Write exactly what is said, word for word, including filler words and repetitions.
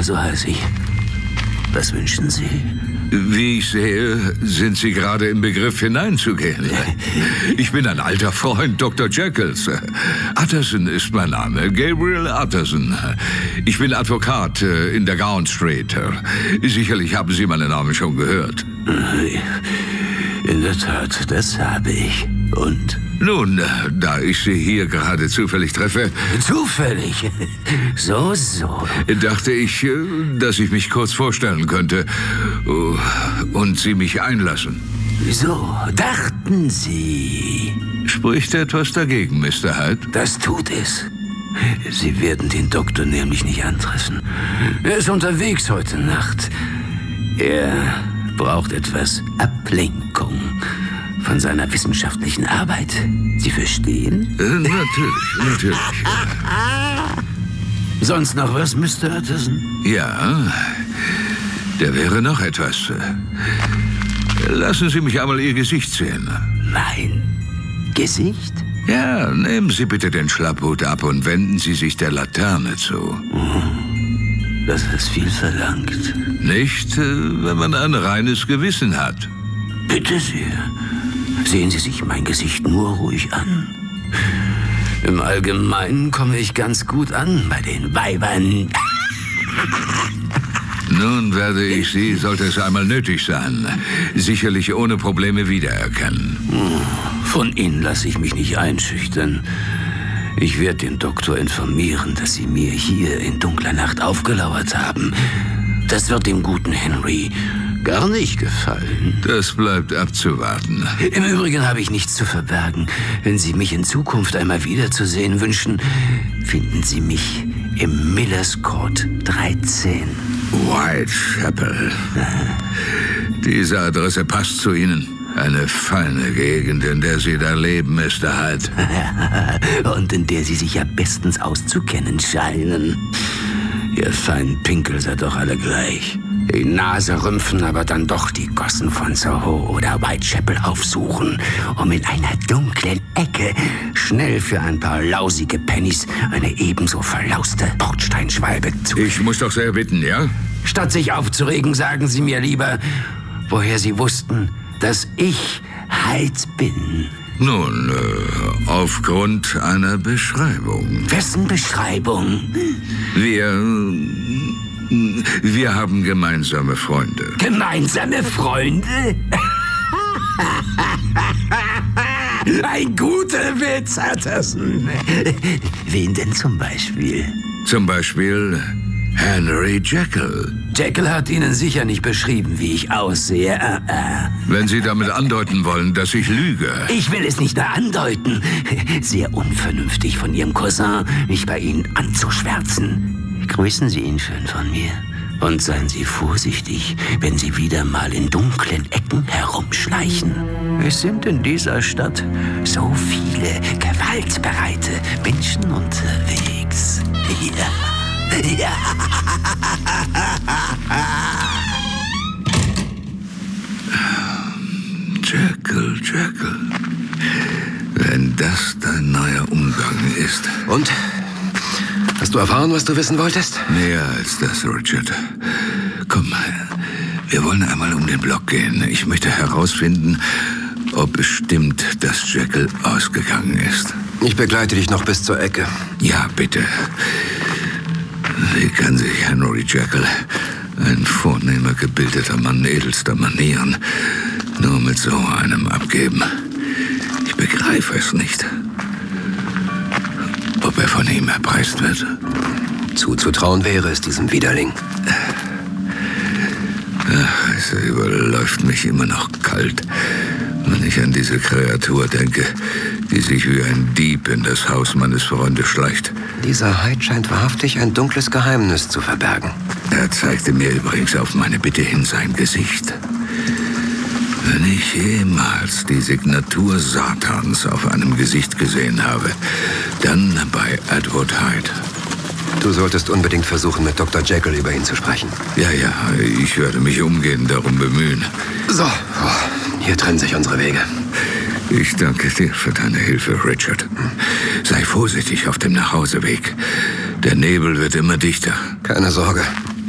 so heiße ich. Was wünschen Sie? Wie ich sehe, sind Sie gerade im Begriff hineinzugehen. Ich bin ein alter Freund Doktor Jekylls. Utterson ist mein Name, Gabriel Utterson. Ich bin Advokat in der Gown Street. Sicherlich haben Sie meinen Namen schon gehört. In der Tat, das habe ich. Und? Nun, da ich Sie hier gerade zufällig treffe... Zufällig? So, so. Dachte ich, dass ich mich kurz vorstellen könnte und Sie mich einlassen. So, dachten Sie. Spricht etwas dagegen, Mister Hyde? Das tut es. Sie werden den Doktor nämlich nicht antreffen. Er ist unterwegs heute Nacht. Er braucht etwas Ablenkung von seiner wissenschaftlichen Arbeit. Sie verstehen? Äh, natürlich, natürlich. Sonst noch was, Mister Utterson? Ja, da wäre noch etwas. Lassen Sie mich einmal Ihr Gesicht sehen. Mein Gesicht? Ja, nehmen Sie bitte den Schlapphut ab und wenden Sie sich der Laterne zu. Das ist viel verlangt. Nicht, wenn man ein reines Gewissen hat. Bitte sehr. Sehen Sie sich mein Gesicht nur ruhig an. Im Allgemeinen komme ich ganz gut an bei den Weibern. Nun werde ich Sie, sollte es einmal nötig sein, sicherlich ohne Probleme wiedererkennen. Von Ihnen lasse ich mich nicht einschüchtern. Ich werde den Doktor informieren, dass Sie mir hier in dunkler Nacht aufgelauert haben. Das wird dem guten Henry gar nicht gefallen. Das bleibt abzuwarten. Im Übrigen habe ich nichts zu verbergen. Wenn Sie mich in Zukunft einmal wiederzusehen wünschen, finden Sie mich im Millers Court dreizehn. Whitechapel. Diese Adresse passt zu Ihnen. Eine feine Gegend, in der Sie da leben, Mister Hyde. Und in der Sie sich ja bestens auszukennen scheinen. Ihr feinen Pinkel seid doch alle gleich. Die Nase rümpfen, aber dann doch die Gossen von Soho oder Whitechapel aufsuchen, um in einer dunklen Ecke schnell für ein paar lausige Pennies eine ebenso verlauste Bordsteinschwalbe zu... Ich muss doch sehr bitten, ja? Statt sich aufzuregen, sagen Sie mir lieber, woher Sie wussten, dass ich Hyde bin. Nun, äh, aufgrund einer Beschreibung. Wessen Beschreibung? Wir... Wir haben gemeinsame Freunde. Gemeinsame Freunde? Ein guter Witz, Utterson. Wen denn zum Beispiel? Zum Beispiel Henry Jekyll. Jekyll hat Ihnen sicher nicht beschrieben, wie ich aussehe. Äh, äh. Wenn Sie damit andeuten wollen, dass ich lüge. Ich will es nicht nur andeuten. Sehr unvernünftig von Ihrem Cousin, mich bei Ihnen anzuschwärzen. Grüßen Sie ihn schön von mir. Und seien Sie vorsichtig, wenn Sie wieder mal in dunklen Ecken herumschleichen. Es sind in dieser Stadt so viele gewaltbereite Menschen unterwegs. Ja. Ja. Jekyll, Jekyll. Wenn das dein neuer Umgang ist. Und? Hast du erfahren, was du wissen wolltest? Mehr als das, Richard. Komm, wir wollen einmal um den Block gehen. Ich möchte herausfinden, ob es stimmt, dass Jekyll ausgegangen ist. Ich begleite dich noch bis zur Ecke. Ja, bitte. Wie kann sich Henry Jekyll, ein vornehmer, gebildeter Mann edelster Manieren, nur mit so einem abgeben? Ich begreife es nicht. Ob er von ihm erpreist wird? Zuzutrauen wäre es diesem Widerling. Ach, es überläuft mich immer noch kalt, wenn ich an diese Kreatur denke, die sich wie ein Dieb in das Haus meines Freundes schleicht. Dieser Hyde scheint wahrhaftig ein dunkles Geheimnis zu verbergen. Er zeigte mir übrigens auf meine Bitte hin sein Gesicht. Wenn ich jemals die Signatur Satans auf einem Gesicht gesehen habe, dann bei Edward Hyde. Du solltest unbedingt versuchen, mit Doktor Jekyll über ihn zu sprechen. Ja, ja, ich werde mich umgehend darum bemühen. So, oh, hier trennen sich unsere Wege. Ich danke dir für deine Hilfe, Richard. Sei vorsichtig auf dem Nachhauseweg. Der Nebel wird immer dichter. Keine Sorge.